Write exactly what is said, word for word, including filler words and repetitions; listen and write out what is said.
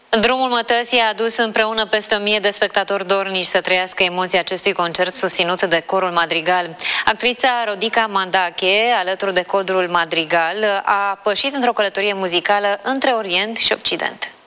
Drumul mătăsii a adus împreună peste o mie de spectatori dornici să trăiască emoția acestui concert susținut de corul Madrigal. Actrița Rodica Mandache, alături de corul Madrigal, a pășit într-o călătorie muzicală între Orient și Occident.